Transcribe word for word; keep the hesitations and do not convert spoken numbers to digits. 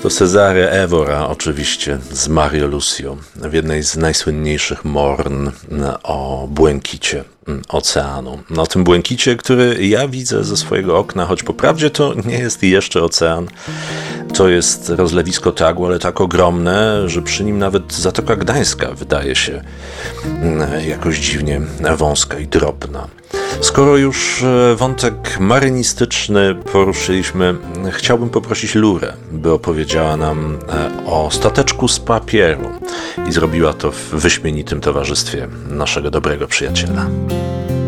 To Cesare Evora oczywiście z Mario Lucio w jednej z najsłynniejszych morn o błękicie oceanu. No tym błękicie, który ja widzę ze swojego okna, choć po prawdzie to nie jest jeszcze ocean. To jest rozlewisko Tagu, ale tak ogromne, że przy nim nawet Zatoka Gdańska wydaje się jakoś dziwnie wąska i drobna. Skoro już wątek marynistyczny poruszyliśmy, chciałbym poprosić Lurę, by opowiedziała nam o stateczku z papieru i zrobiła to w wyśmienitym towarzystwie naszego dobrego przyjaciela.